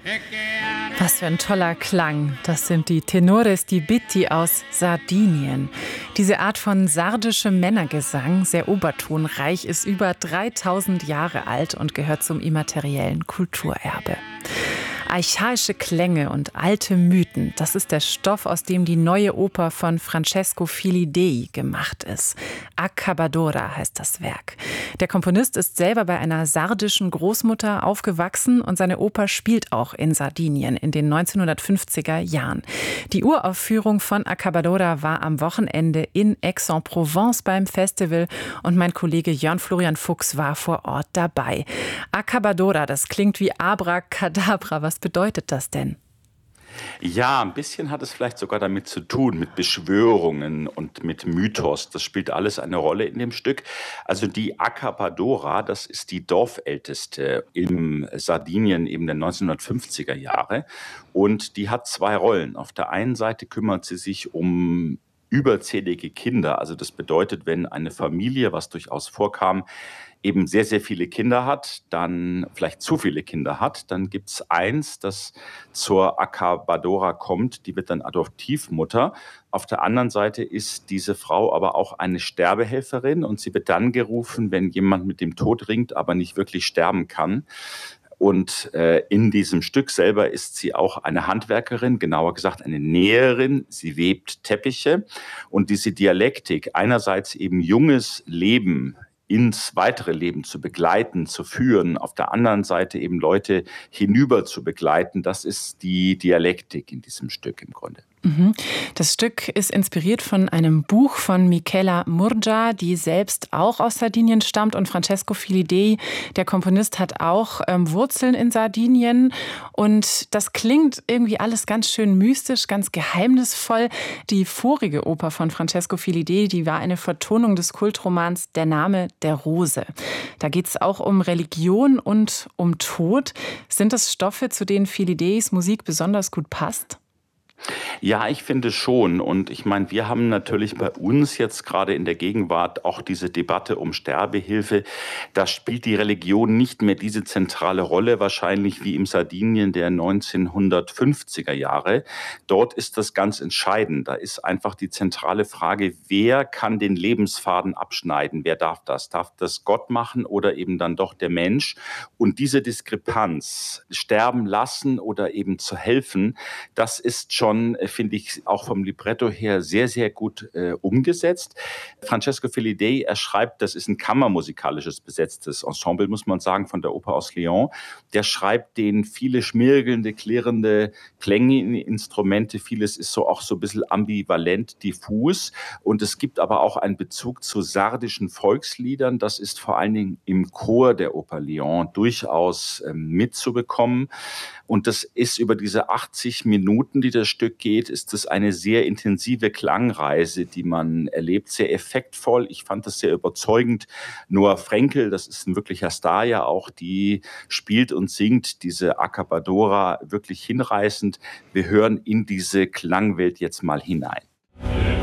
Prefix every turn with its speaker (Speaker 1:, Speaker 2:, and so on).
Speaker 1: Was für ein toller Klang. Das sind die Tenores di Bitti aus Sardinien. Diese Art von sardischem Männergesang, sehr obertonreich, ist über 3000 Jahre alt und gehört zum immateriellen Kulturerbe. Archaische Klänge und alte Mythen, das ist der Stoff, aus dem die neue Oper von Francesco Filidei gemacht ist. Accabadora heißt das Werk. Der Komponist ist selber bei einer sardischen Großmutter aufgewachsen und seine Oper spielt auch in Sardinien in den 1950er Jahren. Die Uraufführung von Accabadora war am Wochenende in Aix-en-Provence beim Festival und mein Kollege Jörn Florian Fuchs war vor Ort dabei. Accabadora, das klingt wie Abracadabra. Was bedeutet das denn?
Speaker 2: Ja, ein bisschen hat es vielleicht sogar damit zu tun, mit Beschwörungen und mit Mythos. Das spielt alles eine Rolle in dem Stück. Also die Accabadora, das ist die Dorfälteste im Sardinien eben der 1950er Jahre. Und die hat zwei Rollen. Auf der einen Seite kümmert sie sich um überzählige Kinder. Also das bedeutet, wenn eine Familie, was durchaus vorkam, eben sehr, sehr viele Kinder hat, dann vielleicht zu viele Kinder hat, dann gibt's eins, das zur Accabadora kommt, die wird dann Adoptivmutter. Auf der anderen Seite ist diese Frau aber auch eine Sterbehelferin und sie wird dann gerufen, wenn jemand mit dem Tod ringt, aber nicht wirklich sterben kann. Und in diesem Stück selber ist sie auch eine Handwerkerin, genauer gesagt eine Näherin. Sie webt Teppiche und diese Dialektik, einerseits eben junges Leben ins weitere Leben zu begleiten, zu führen, auf der anderen Seite eben Leute hinüber zu begleiten, das ist die Dialektik in diesem Stück im Grunde.
Speaker 1: Das Stück ist inspiriert von einem Buch von Michela Murgia, die selbst auch aus Sardinien stammt. Und Francesco Filidei, der Komponist, hat auch Wurzeln in Sardinien. Und das klingt irgendwie alles ganz schön mystisch, ganz geheimnisvoll. Die vorige Oper von Francesco Filidei, die war eine Vertonung des Kultromans Der Name der Rose. Da geht es auch um Religion und um Tod. Sind das Stoffe, zu denen Filideis Musik besonders gut passt?
Speaker 2: Ja, ich finde schon. Und ich meine, wir haben natürlich bei uns jetzt gerade in der Gegenwart auch diese Debatte um Sterbehilfe. Da spielt die Religion nicht mehr diese zentrale Rolle, wahrscheinlich wie im Sardinien der 1950er Jahre. Dort ist das ganz entscheidend. Da ist einfach die zentrale Frage, wer kann den Lebensfaden abschneiden? Wer darf das? Darf das Gott machen oder eben dann doch der Mensch? Und diese Diskrepanz, sterben lassen oder eben zu helfen, das ist schon, finde ich, auch vom Libretto her sehr, sehr gut umgesetzt. Francesco Filidei, er schreibt, das ist ein kammermusikalisches besetztes Ensemble, muss man sagen, von der Oper aus Lyon. Der schreibt denen viele schmirgelnde, klirrende Klänge in die Instrumente. Vieles ist so auch so ein bisschen ambivalent, diffus. Und es gibt aber auch einen Bezug zu sardischen Volksliedern. Das ist vor allen Dingen im Chor der Oper Lyon durchaus mitzubekommen. Und das ist über diese 80 Minuten, die das Stück geht, ist es eine sehr intensive Klangreise, die man erlebt, sehr effektvoll. Ich fand das sehr überzeugend. Noah Frenkel, das ist ein wirklicher Star ja auch, die spielt und singt diese Accabadora wirklich hinreißend. Wir hören in diese Klangwelt jetzt mal hinein.